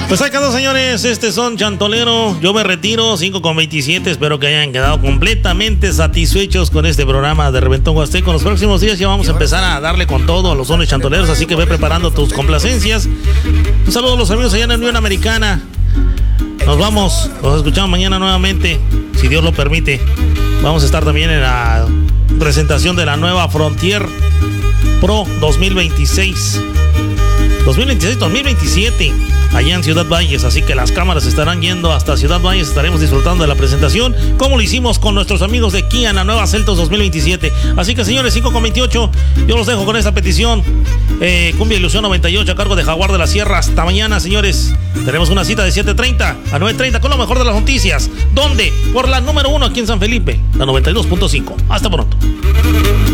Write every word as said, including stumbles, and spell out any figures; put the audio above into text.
Pues ahí quedó, señores. Este son Chantolero. Yo me retiro, cinco con veintisiete. Espero que hayan quedado completamente satisfechos con este programa de Reventón Huasteco. En los próximos días ya vamos a empezar a darle con todo a los sones chantoleros, así que ve preparando tus complacencias. Un saludo a los amigos allá en la Unión Americana. Nos vamos, nos escuchamos mañana nuevamente, si Dios lo permite. Vamos a estar también en la presentación de la nueva Frontier Pro dos mil veintiséis dos mil veintiséis dos mil veintisiete allá en Ciudad Valles, así que las cámaras estarán yendo hasta Ciudad Valles. Estaremos disfrutando de la presentación como lo hicimos con nuestros amigos de Kia en la nueva Seltos dos mil veintisiete. Así que, señores, cinco con veintiocho, yo los dejo con esta petición. eh, Cumbia Ilusión noventa y ocho a cargo de Jaguar de la Sierra. Hasta mañana, señores. Tenemos una cita de siete treinta a nueve treinta con lo mejor de las noticias. ¿Dónde? Por la número uno aquí en San Felipe, la noventa y dos punto cinco. Hasta pronto.